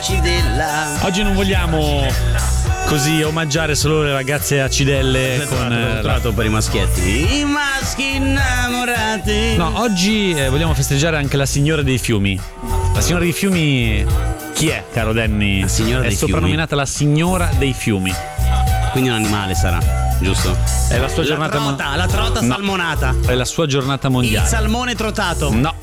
acidella. Oggi non vogliamo così omaggiare solo le ragazze acidelle con trovato per i maschietti. I maschi innamorati. No, oggi vogliamo festeggiare anche la signora dei fiumi. La signora dei fiumi chi è, caro Danny? La signora dei soprannominata la signora dei fiumi. Quindi un animale sarà, giusto? È la sua giornata la trota No. salmonata. È la sua giornata mondiale. Il salmone trotato. No.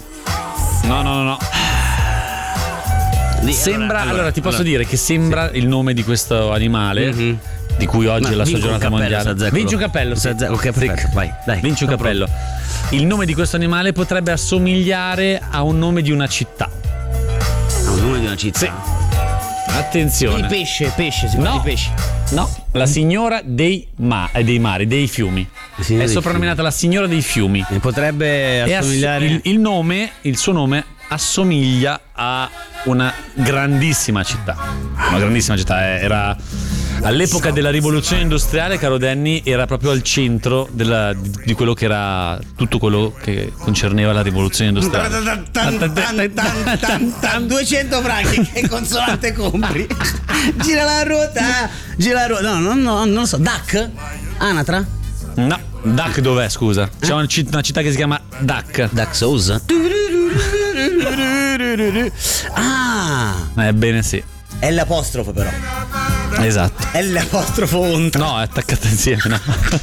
Sembra, allora ti posso dire che sembra il nome di questo animale, di cui oggi è la sua giornata mondiale. Vinci un cappello. Ok, perfetto. Vai, dai. Vinci un cappello. Il nome di questo animale potrebbe assomigliare a un nome di una città. A un nome di una città? Sì. Attenzione. Di pesce, si parla di pesce. No, la signora dei mari, dei fiumi. È soprannominata la signora dei fiumi. E potrebbe assomigliare. Il suo nome assomiglia a una grandissima città. Una grandissima città. Era all'epoca della rivoluzione industriale, caro Danny, era proprio al centro di quello che era tutto quello che concerneva la rivoluzione industriale. 200 franchi, che consonante compri? Gira la ruota. No, non lo so. Duck? Anatra? No, Duck dov'è, scusa? C'è una città che si chiama Duck. Duck Sousa? Ebbene sì. È l'apostrofo però. Esatto. È l'apostrofo Ondra. No, è attaccata insieme, no.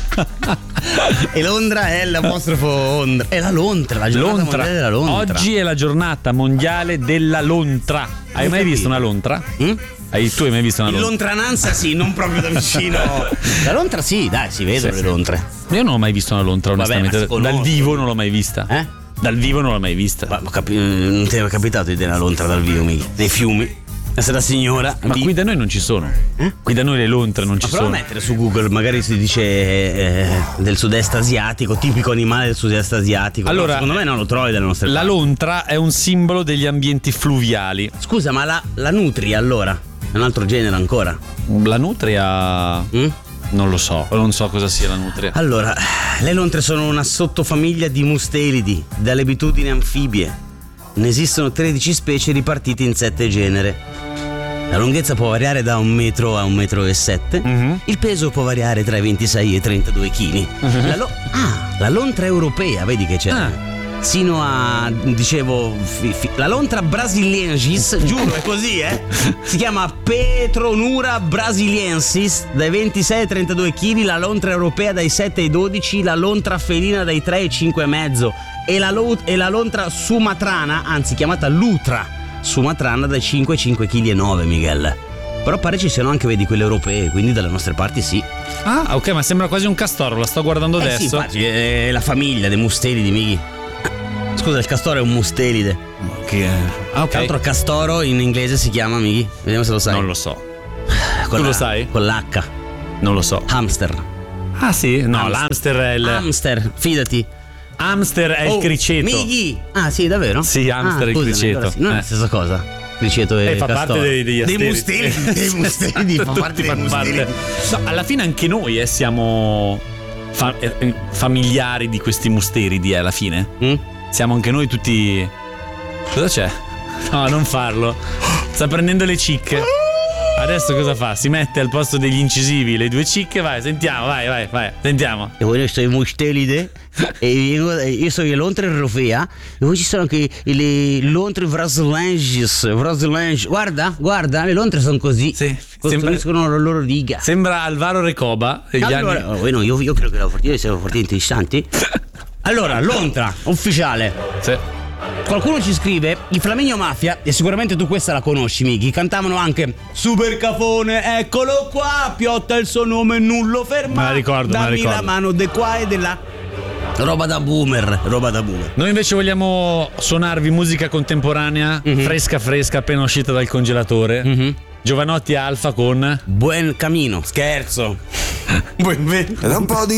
E Londra è l'apostrofo Ondra. È la lontra, la giornata mondiale della lontra. Oggi è la giornata mondiale della lontra. Hai mai visto una lontra? Tu hai mai visto una lontra? Lontrananza sì, non proprio da vicino. La lontra sì, dai, si vedono le lontre. Io non ho mai visto una lontra, onestamente. Dal vivo non l'ho mai vista. Dal vivo non l'ho mai vista. Ma non ti è capitato di vedere una lontra dal vivo, mica? Nei fiumi? La signora. Ma qui da noi non ci sono. Qui da noi le lontre non ci sono. Prova a mettere su Google, magari si dice del sud-est asiatico, tipico animale del sud-est asiatico. Allora, no, secondo me non lo trovi dalle nostre parti. La lontra è un simbolo degli ambienti fluviali. Scusa, ma la nutria allora? È un altro genere ancora? La nutria? Non lo so, non so cosa sia la nutria. Allora, le lontre sono una sottofamiglia di mustelidi, dalle abitudini anfibie. Ne esistono 13 specie ripartite in 7 generi. La lunghezza può variare da 1 metro a 1,7 m. Il peso può variare tra i 26 e i 32 kg. La lontra europea, vedi che c'è. Sino a, dicevo, la lontra brasiliensis, giuro è così, si chiama Petronura brasiliensis, dai 26 ai 32 kg, la lontra europea dai 7 ai 12, la lontra felina dai 3 ai 5,5 e la lontra sumatrana, anzi chiamata lutra sumatrana, dai 5 ai 5,9 kg, Miguel. Però pare ci siano anche, vedi, quelle europee, quindi dalle nostre parti sì. Ah, ok, ma sembra quasi un castoro, la sto guardando adesso. Sì, infatti, è la famiglia dei mustelidi, Mighi. Scusa, il castoro è un mustelide. Ok. Tra l'altro castoro in inglese si chiama, Mighi? Vediamo se lo sai. Non lo so. Tu lo sai? Con l'H. Non lo so. Hamster. Ah sì? No, l'hamster è il... Hamster, fidati. Hamster è il criceto. Mighi! Ah sì, davvero? Sì, hamster è il criceto. Allora sì. Non è la stessa cosa. Criceto e fa castoro. parte dei mustelidi. Dei mustelidi. Fa parte dei mustelidi. No, alla fine anche noi siamo familiari di questi musteridi, alla fine. Siamo anche noi tutti... Cosa c'è? No, non farlo. Sta prendendo le cicche. Adesso cosa fa? Si mette al posto degli incisivi le 2 cicche. Vai, sentiamo, vai, sentiamo. E voi sono i mustelide e io sono le lontre europea e poi ci sono anche le lontre brasiliensis. Guarda, le lontre sono così. Sì, costruiscono la loro riga. Sembra Alvaro Recoba. Allora, no, io credo che la partita sia partita interessanti. Allora, lontra ufficiale. Sì. Qualcuno ci scrive: i Flaminio Mafia, e sicuramente tu questa la conosci, Mighi, cantavano anche Super Cafone, eccolo qua, Piotta il suo nome, nullo ferma. Me la ricordo. Dammi la mano de qua e de là. Roba da boomer. Noi invece vogliamo suonarvi musica contemporanea, fresca, appena uscita dal congelatore. Giovanotti Alfa con Buen Camino. Scherzo. Ed è un po' di